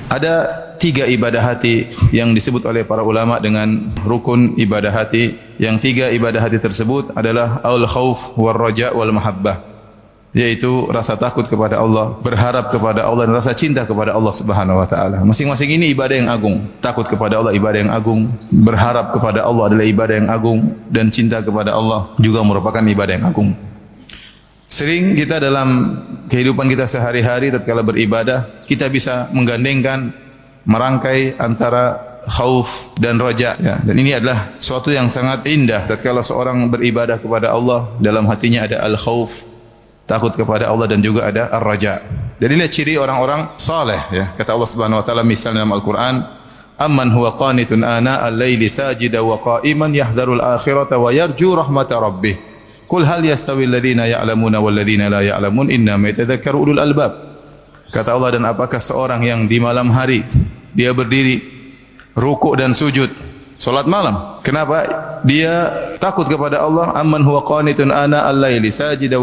Ada 3 ibadah hati yang disebut oleh para ulama dengan rukun ibadah hati. Yang 3 ibadah hati tersebut adalah al-khauf wal raja wal mahabbah, yaitu rasa takut kepada Allah, berharap kepada Allah, dan rasa cinta kepada Allah Subhanahu wa taala. Masing-masing ini ibadah yang agung. Takut kepada Allah ibadah yang agung, berharap kepada Allah adalah ibadah yang agung, dan cinta kepada Allah juga merupakan ibadah yang agung. Sering kita dalam kehidupan kita sehari-hari tatkala beribadah, kita bisa menggandengkan, merangkai antara khauf dan raja, ya. Dan ini adalah suatu yang sangat indah tatkala seorang beribadah kepada Allah, dalam hatinya ada al-khauf, takut kepada Allah, dan juga ada ar-raja. Jadi ini ciri orang-orang saleh, ya. Kata Allah Subhanahu wa taala misal dalam Al-Qur'an, amman huwa qanitun ana al-laili sajida wa qa'iman yahdharul akhirata wa yarju rahmata rabbih. Qul hal yastawi alladhina ya'lamuna wal ladzina la ya'lamun innama yatadhakkaru ulul albab. Kata Allah, dan apakah seorang yang di malam hari dia berdiri rukuk dan sujud salat malam, kenapa? Dia takut kepada Allah. Amman huwa qanitun ana al-laili sajida